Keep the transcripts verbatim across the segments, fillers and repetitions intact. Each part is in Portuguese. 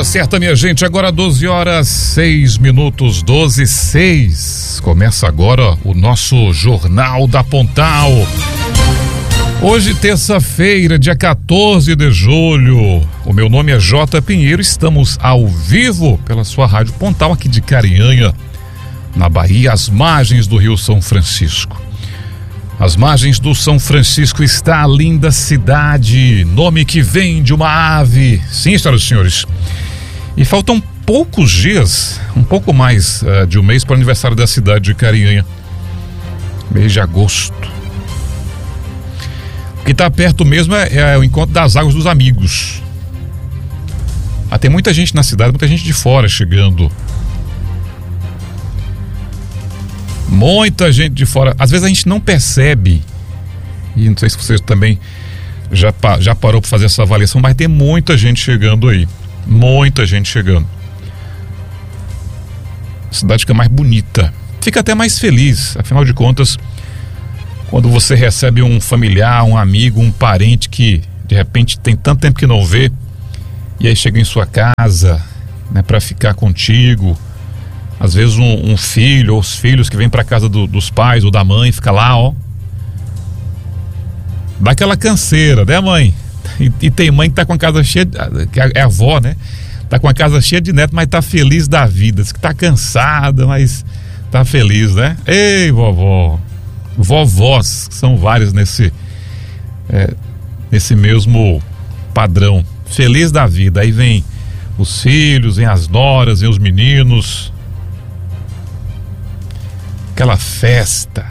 Hora certa, minha gente, agora doze horas, seis minutos, doze e seis. Começa agora o nosso Jornal da Pontal. Hoje, terça-feira, dia quatorze de julho. O meu nome é J. Pinheiro, estamos ao vivo pela sua rádio Pontal aqui de Carinhanha, na Bahia, às margens do Rio São Francisco. Às margens do São Francisco está a linda cidade, nome que vem de uma ave. Sim, senhoras e senhores. E faltam poucos dias, um pouco mais uh, de um mês para o aniversário da cidade de Carinhanha. Mês de agosto. O que está perto mesmo é, é o encontro das Águas dos Amigos. Ah, tem muita gente na cidade, muita gente de fora chegando. Muita gente de fora. Às vezes a gente não percebe. E não sei se você também já, já parou para fazer essa avaliação, mas tem muita gente chegando aí. Muita gente chegando. A cidade fica mais bonita. Fica até mais feliz. Afinal de contas, quando você recebe um familiar, um amigo, um parente que de repente tem tanto tempo que não vê, e aí chega em sua casa, né, para ficar contigo. Às vezes um, um filho ou os filhos que vêm para casa do, dos pais ou da mãe, fica lá, ó. Dá aquela canseira, né, mãe? E, e tem mãe que tá com a casa cheia, de, que é a avó, né? Tá com a casa cheia de neto, mas tá feliz da vida. Diz que tá cansada, mas tá feliz, né? Ei, vovó. Vovós, são vários nesse, é, nesse mesmo padrão. Feliz da vida. Aí vem os filhos, vem as noras, vem os meninos. Aquela festa.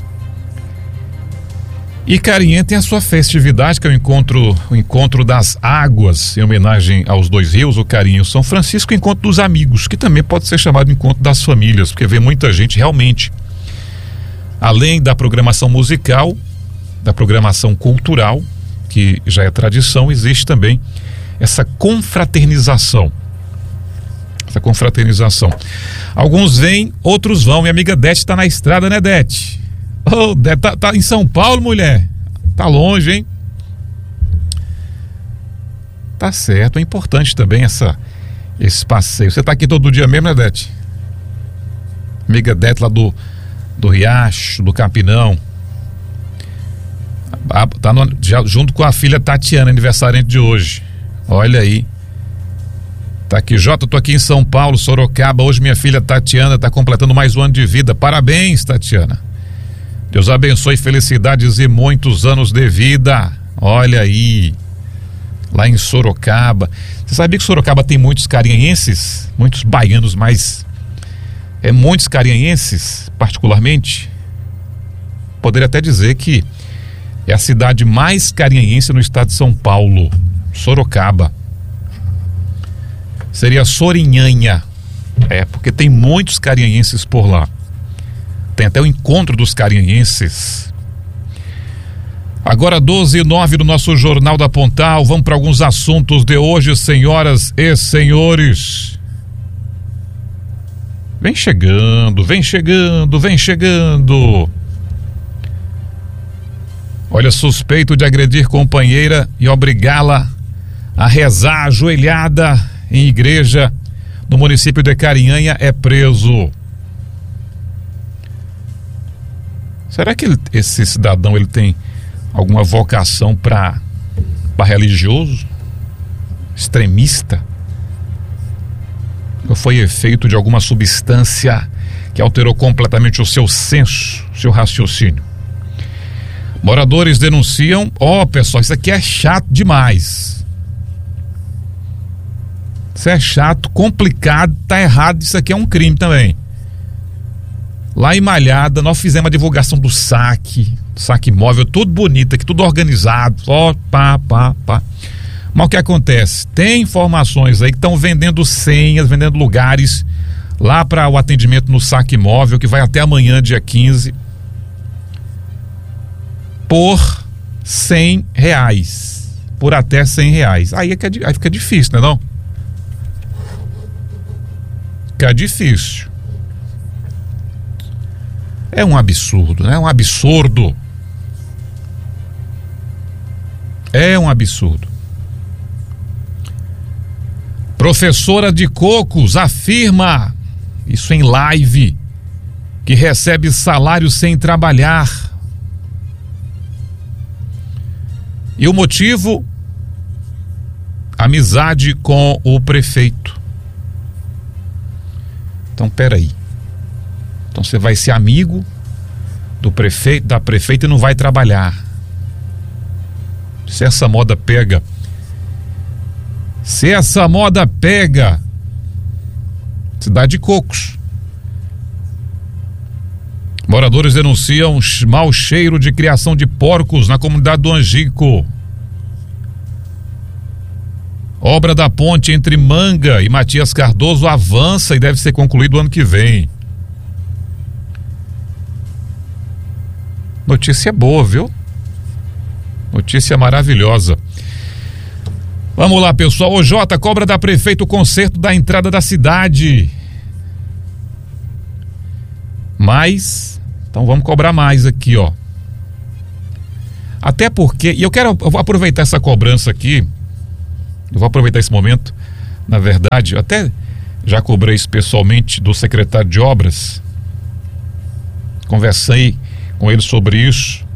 E Carinhanha tem a sua festividade, que é o encontro, o encontro das águas, em homenagem aos dois rios, o Carinho e o São Francisco, o encontro dos amigos, que também pode ser chamado de encontro das famílias, porque vem muita gente realmente. Além da programação musical, da programação cultural, que já é tradição, existe também essa confraternização. Essa confraternização. Alguns vêm, outros vão. Minha amiga Dete está na estrada, né, Dete? Oh, Dete, tá, tá em São Paulo, mulher? Tá longe, hein? Tá certo, é importante também essa, esse passeio. Você tá aqui todo dia mesmo, né, Dete? Amiga Dete lá do, do Riacho, do Campinão. Tá no, já, junto com a filha Tatiana, aniversariante de hoje. Olha aí. Tá aqui, Jota, tô aqui em São Paulo, Sorocaba. Hoje minha filha Tatiana tá completando mais um ano de vida. Parabéns, Tatiana. Deus abençoe, felicidades e muitos anos de vida. Olha aí, lá em Sorocaba. Você sabia que Sorocaba tem muitos carinhanenses? Muitos baianos, mas é muitos carinhanenses, particularmente. Poderia até dizer que é a cidade mais carinhanense no estado de São Paulo, Sorocaba. Seria Sorinhanha. É, porque tem muitos carinhanenses por lá. Tem até o encontro dos carinhanenses. Agora doze e nove do nosso Jornal da Pontal. Vamos para alguns assuntos de hoje, senhoras e senhores. Vem chegando, vem chegando, vem chegando. Olha, suspeito de agredir companheira e obrigá-la a rezar ajoelhada em igreja no município de Carinhanha é preso. Será que ele, esse cidadão ele tem alguma vocação para para religioso? Extremista? Ou foi efeito de alguma substância que alterou completamente o seu senso, o seu raciocínio? Moradores denunciam, ó, oh, pessoal, isso aqui é chato demais. Isso é chato, complicado, tá errado, isso aqui é um crime também. Lá em Malhada, nós fizemos a divulgação do saque, saque móvel, tudo bonito aqui, tudo organizado, ó, pá, pá, pá. Mas o que acontece? Tem informações aí que estão vendendo senhas, vendendo lugares lá para o atendimento no saque móvel, que vai até amanhã, dia quinze, por cem reais, por até cem reais. Aí, é que é, aí fica difícil, né não? Fica difícil. É um absurdo, né? É um absurdo. É um absurdo. Professora de Cocos afirma, isso em live, que recebe salário sem trabalhar. E o motivo? Amizade com o prefeito. Então, peraí. Então você vai ser amigo do prefeito, da prefeita e não vai trabalhar. Se essa moda pega, se essa moda pega, cidade de Cocos. Moradores denunciam mau cheiro de criação de porcos na comunidade do Angico. Obra da ponte entre Manga e Matias Cardoso avança e deve ser concluído ano que vem. Notícia boa, viu? Notícia maravilhosa. Vamos lá, pessoal. Ô Jota, cobra da prefeito o conserto da entrada da cidade. Mais, então vamos cobrar mais aqui, ó. Até porque, e eu quero, eu vou aproveitar essa cobrança aqui, eu vou aproveitar esse momento, na verdade, eu até já cobrei isso pessoalmente do secretário de obras, conversei com ele sobre isso,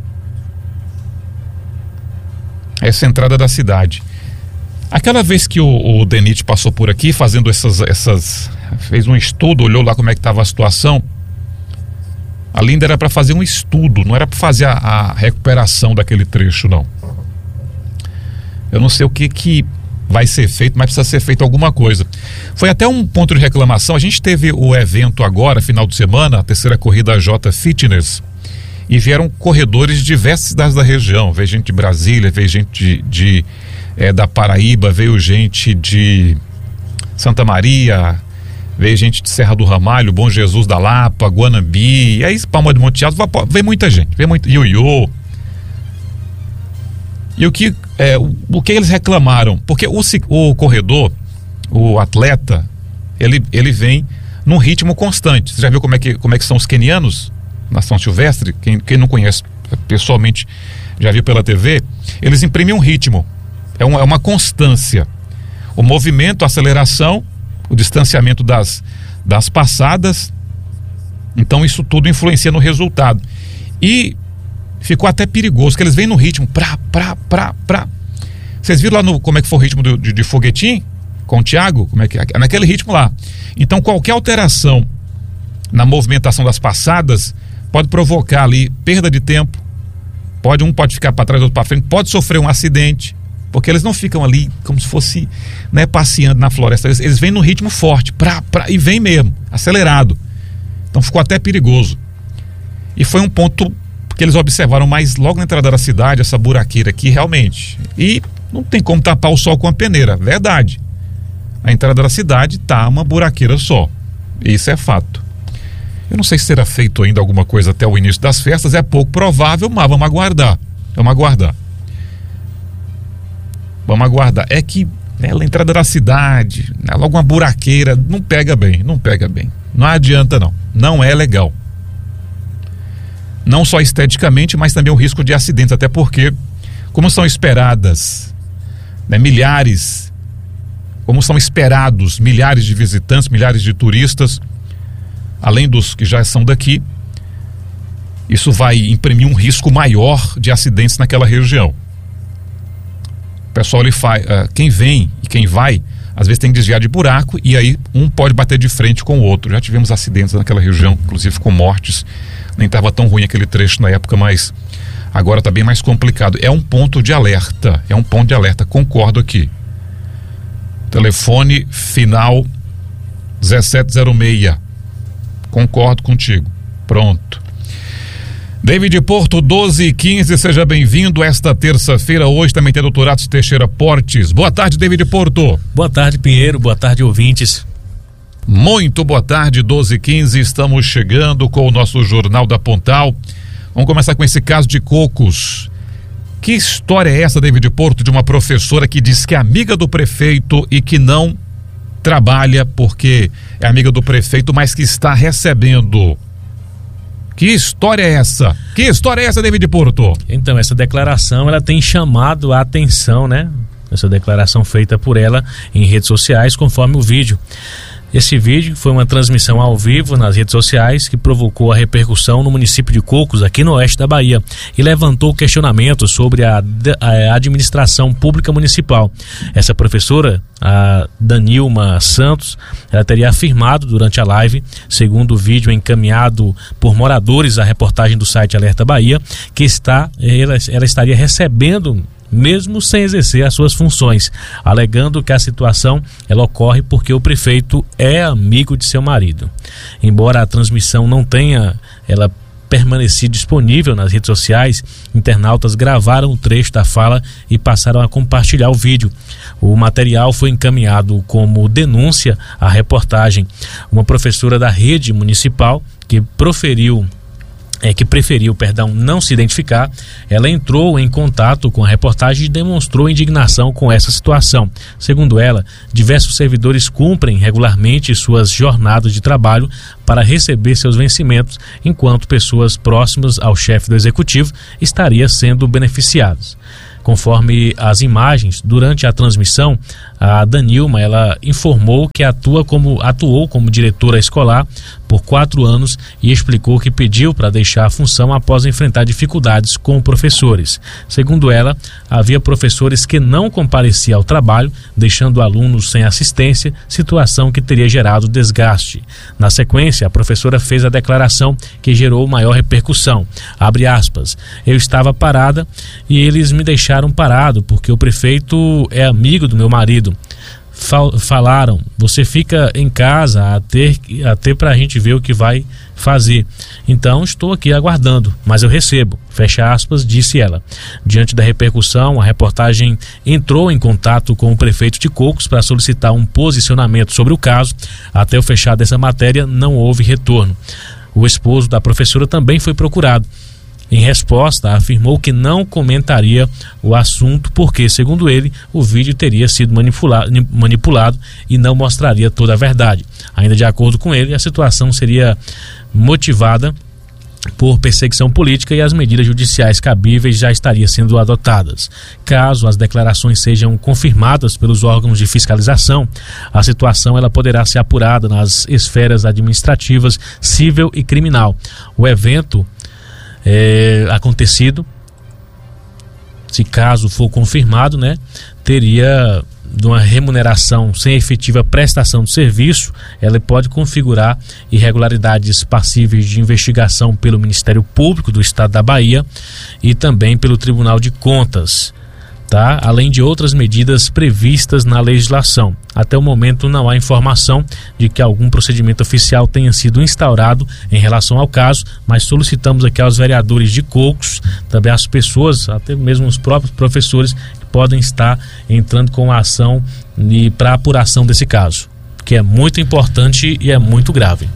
essa entrada da cidade. Aquela vez que o, o Denit passou por aqui fazendo essas, essas, fez um estudo, olhou lá como é que estava a situação. A Linda era para fazer um estudo, não era para fazer a, a recuperação daquele trecho, não. Eu não sei o que que vai ser feito, mas precisa ser feito alguma coisa. Foi até um ponto de reclamação. A gente teve o evento agora, final de semana, a terceira corrida J Fitness, e vieram corredores de diversas cidades da região. Veio gente de Brasília, veio gente de, de é, da Paraíba, veio gente de Santa Maria, veio gente de Serra do Ramalho, Bom Jesus da Lapa, Guanambi, e aí Palma de Monte Alto, veio muita gente, veio muito, Ioiô. E o que, é, o, o que eles reclamaram? Porque o, o corredor, o atleta, ele, ele vem num ritmo constante. Você já viu como é que, como é que são os quenianos na São Silvestre? Quem, quem não conhece pessoalmente, já viu pela T V, eles imprimem um ritmo, é uma, é uma constância. O movimento, a aceleração, o distanciamento das, das passadas, então isso tudo influencia no resultado. E ficou até perigoso, que eles vêm no ritmo, pra, pra, pra, pra. Vocês viram lá no, como é que foi o ritmo do, de, de foguetim, com o Thiago? Como é que, naquele ritmo lá. Então qualquer alteração na movimentação das passadas pode provocar ali perda de tempo, pode, um pode ficar para trás, outro para frente, pode sofrer um acidente, porque eles não ficam ali como se fosse, né, passeando na floresta, eles, eles vêm no ritmo forte, pra, pra, e vem mesmo, acelerado. Então ficou até perigoso. E foi um ponto que eles observaram mais logo na entrada da cidade, essa buraqueira aqui, realmente. E não tem como tapar o sol com a peneira, verdade. A entrada da cidade tá uma buraqueira só, isso é fato. Eu não sei se será feito ainda alguma coisa até o início das festas, é pouco provável, mas vamos aguardar, vamos aguardar. Vamos aguardar. É que, né, a entrada da cidade, né, logo uma buraqueira, não pega bem, não pega bem. Não adianta não, não é legal. Não só esteticamente, mas também o risco de acidentes, até porque, como são esperadas, né, milhares, como são esperados milhares de visitantes, milhares de turistas, além dos que já são daqui, isso vai imprimir um risco maior de acidentes naquela região. O pessoal, ele faz, uh, quem vem e quem vai, às vezes tem que desviar de buraco e aí um pode bater de frente com o outro. Já tivemos acidentes naquela região, inclusive com mortes. Nem estava tão ruim aquele trecho na época, mas agora está bem mais complicado. É um ponto de alerta, é um ponto de alerta, concordo aqui. Telefone final dezessete zero seis. Concordo contigo. Pronto. David Porto, doze e quinze, seja bem-vindo. Esta terça-feira, hoje também tem doutor Atos Teixeira Portes. Boa tarde, David Porto. Boa tarde, Pinheiro. Boa tarde, ouvintes. Muito boa tarde, doze e quinze. Estamos chegando com o nosso Jornal da Pontal. Vamos começar com esse caso de Cocos. Que história é essa, David Porto, de uma professora que diz que é amiga do prefeito e que não trabalha porque é amiga do prefeito, mas que está recebendo? Que história é essa? Que história é essa, David Porto? Então, essa declaração, ela tem chamado a atenção, né? essa declaração feita por ela em redes sociais, conforme o vídeo. Esse vídeo foi uma transmissão ao vivo nas redes sociais que provocou a repercussão no município de Cocos, aqui no oeste da Bahia, e levantou questionamentos sobre a, a administração pública municipal. Essa professora, a Danilma Santos, ela teria afirmado durante a live, segundo o vídeo encaminhado por moradores à reportagem do site Alerta Bahia, que está, ela, ela estaria recebendo mesmo sem exercer as suas funções, alegando que a situação ela ocorre porque o prefeito é amigo de seu marido. Embora a transmissão não tenha ela permanecido disponível nas redes sociais, internautas gravaram o trecho da fala e passaram a compartilhar o vídeo. O material foi encaminhado como denúncia à reportagem. Uma professora da rede municipal que proferiu É, que preferiu, perdão, não se identificar, ela entrou em contato com a reportagem e demonstrou indignação com essa situação. Segundo ela, diversos servidores cumprem regularmente suas jornadas de trabalho para receber seus vencimentos, enquanto pessoas próximas ao chefe do executivo estariam sendo beneficiadas. Conforme as imagens, durante a transmissão, a Danilma ela informou que atua como, atuou como diretora escolar por quatro anos e explicou que pediu para deixar a função após enfrentar dificuldades com professores. Segundo ela, havia professores que não compareciam ao trabalho, deixando alunos sem assistência, situação que teria gerado desgaste. Na sequência, a professora fez a declaração que gerou maior repercussão. Abre aspas, eu estava parada e eles me deixaram parado porque o prefeito é amigo do meu marido. Fal- falaram, você fica em casa até, até pra gente ver o que vai fazer. Então estou aqui aguardando, mas eu recebo, fecha aspas, disse ela. Diante da repercussão, a reportagem entrou em contato com o prefeito de Cocos para solicitar um posicionamento sobre o caso. Até o fechar dessa matéria não houve retorno. O esposo da professora também foi procurado. Em resposta, afirmou que não comentaria o assunto porque, segundo ele, o vídeo teria sido manipulado, manipulado e não mostraria toda a verdade. Ainda de acordo com ele, a situação seria motivada por perseguição política e as medidas judiciais cabíveis já estariam sendo adotadas. Caso as declarações sejam confirmadas pelos órgãos de fiscalização, a situação ela poderá ser apurada nas esferas administrativas, civil e criminal. O evento É, acontecido, se caso for confirmado, né, teria de uma remuneração sem efetiva prestação de serviço, ela pode configurar irregularidades passíveis de investigação pelo Ministério Público do Estado da Bahia e também pelo Tribunal de Contas, tá? Além de outras medidas previstas na legislação. Até o momento não há informação de que algum procedimento oficial tenha sido instaurado em relação ao caso, mas solicitamos aqui aos vereadores de Cocos, também às pessoas, até mesmo os próprios professores, que podem estar entrando com a ação para a apuração desse caso, que é muito importante e é muito grave.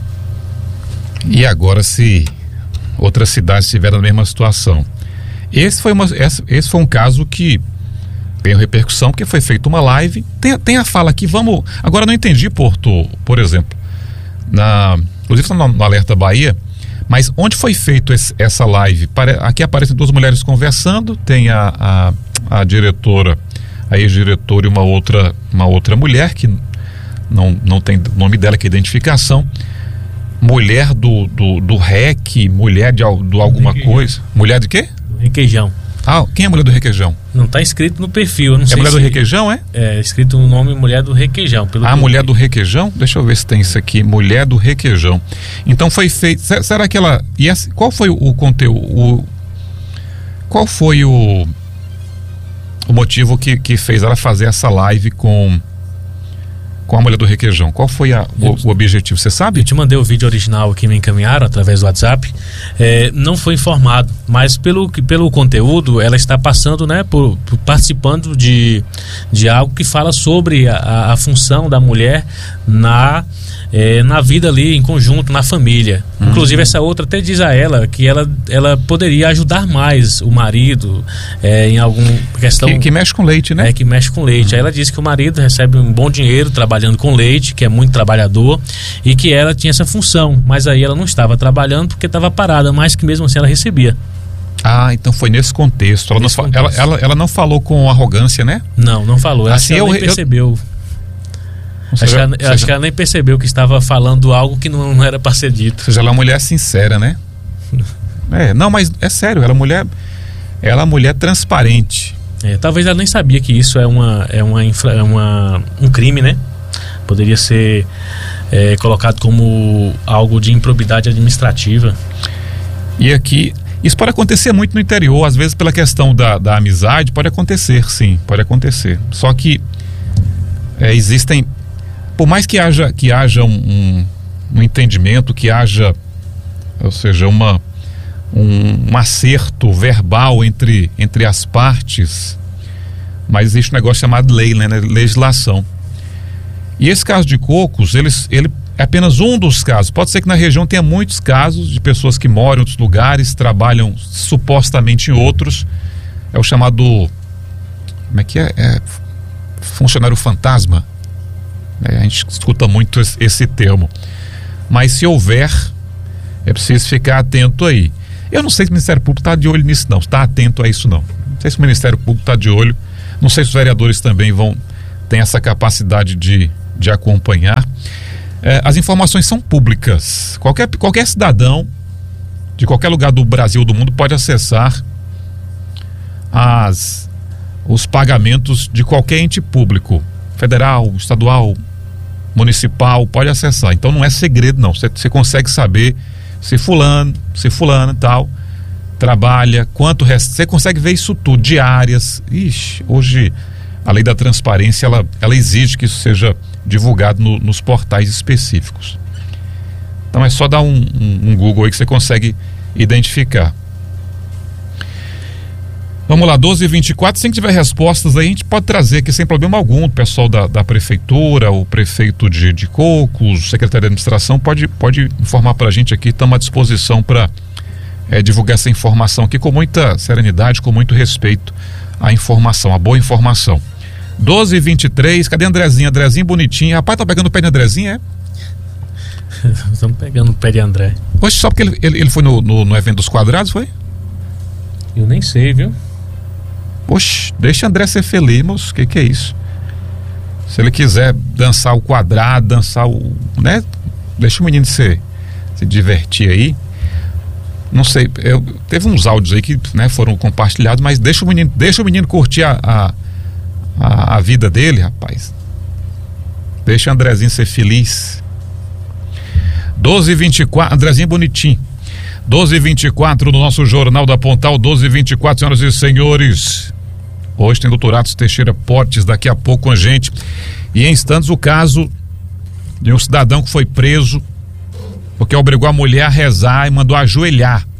E agora, se outras cidades estiverem na mesma situação? Esse foi, uma, esse, esse foi um caso que tem repercussão, porque foi feita uma live. Tem, tem a fala aqui, vamos. Agora, não entendi, Porto, por exemplo, na, inclusive está no, no Alerta Bahia, mas onde foi feito esse, essa live? Pare, aqui aparecem duas mulheres conversando, tem a, a, a diretora, a ex-diretora e uma outra, uma outra mulher, que não, não tem o nome dela, que é identificação. Mulher do, do, do R E C, mulher de do alguma Requeijão. Coisa. Mulher de quê? Requeijão. Ah, quem é a mulher do Requeijão? Não está escrito no perfil, eu não é sei. É mulher se... do Requeijão, é? É, escrito o nome Mulher do Requeijão. Pelo ah, que... Mulher do Requeijão? Deixa eu ver se tem isso aqui, Mulher do Requeijão. Então foi feito, será que ela, e essa, qual foi o conteúdo, o, qual foi o, o motivo que, que fez ela fazer essa live com... com a Mulher do Requeijão? Qual foi a, o, o objetivo, você sabe? Eu te mandei o vídeo original que me encaminharam através do WhatsApp. É, não foi informado, mas pelo, pelo conteúdo ela está passando, né, por, por participando de, de algo que fala sobre a, a função da mulher na, é, na vida ali em conjunto, na família. Uhum. Inclusive essa outra até diz a ela que ela, ela poderia ajudar mais o marido é, em alguma questão... Que, que mexe com leite, né? É, que mexe com leite. Uhum. Aí ela disse que o marido recebe um bom dinheiro trabalhando com leite, que é muito trabalhador, e que ela tinha essa função, mas aí ela não estava trabalhando porque estava parada, mas que mesmo assim ela recebia. Ah, então foi nesse contexto. Ela, nesse não, contexto. Ela, ela, ela não falou com arrogância, né? Não, não falou. Ela, Assim, ela eu, nem percebeu. Eu, acho, seja, que ela, seja, acho que ela nem percebeu que estava falando algo que não, não era para ser dito. Ou seja, ela é uma mulher sincera, né? É, não, mas é sério, ela é uma mulher, ela é uma mulher transparente. É, talvez ela nem sabia que isso é, uma, é, uma, infra, é uma, um crime, né? Poderia ser é, colocado como algo de improbidade administrativa. E aqui, isso pode acontecer muito no interior, às vezes pela questão da, da amizade, pode acontecer, sim, pode acontecer. Só que é, existem, por mais que haja, que haja um, um, um entendimento, que haja, ou seja, uma, um, um acerto verbal entre, entre as partes, mas existe um negócio chamado lei, né, legislação. E esse caso de Cocos, eles, ele é apenas um dos casos. Pode ser que na região tenha muitos casos de pessoas que moram em outros lugares, trabalham supostamente em outros. É o chamado, como é que é? É funcionário fantasma. É, a gente escuta muito esse, esse termo. Mas se houver, é preciso ficar atento aí. Eu não sei se o Ministério Público está de olho nisso não, está atento a isso não. Não sei se o Ministério Público está de olho. Não sei se os vereadores também vão ter essa capacidade de, de acompanhar. É, as informações são públicas. Qualquer, qualquer cidadão de qualquer lugar do Brasil ou do mundo pode acessar as, os pagamentos de qualquer ente público, federal, estadual, municipal, pode acessar. Então não é segredo não, você, você consegue saber se fulano, se fulano e tal trabalha, quanto resta, você consegue ver isso tudo, diárias. Ixi, hoje a lei da transparência, ela, ela exige que isso seja divulgado no, nos portais específicos. Então é só dar um, um, um Google aí que você consegue identificar. Vamos lá, doze e vinte e quatro, se tiver respostas aí, a gente pode trazer aqui sem problema algum, o pessoal da, da prefeitura, o prefeito de, de Cocos, o secretário de administração, pode, pode informar pra gente aqui, estamos à disposição para é, divulgar essa informação aqui com muita serenidade, com muito respeito à informação, a boa informação. doze e vinte e três, cadê a Andrezinha? Andrezinha bonitinha. Rapaz, tá pegando o pé de Andrezinha, é? Estamos pegando o pé de André. Poxa, só porque ele, ele, ele foi no, no, no evento dos quadrados, foi? Eu nem sei, viu? Poxa, deixa André ser feliz, moço, o que que é isso? Se ele quiser dançar o quadrado, dançar o, né? Deixa o menino se, se divertir aí. Não sei, eu, teve uns áudios aí que, né, foram compartilhados, mas deixa o menino, deixa o menino curtir a, a, a, a vida dele, rapaz. Deixa o Andrezinho ser feliz. doze e vinte e quatro, Andrezinho bonitinho. doze e vinte e quatro no nosso Jornal da Pontal, doze e vinte e quatro, senhoras e senhores. Hoje tem doutor Atos Teixeira Portes daqui a pouco com a gente. E em instantes o caso de um cidadão que foi preso porque obrigou a mulher a rezar e mandou ajoelhar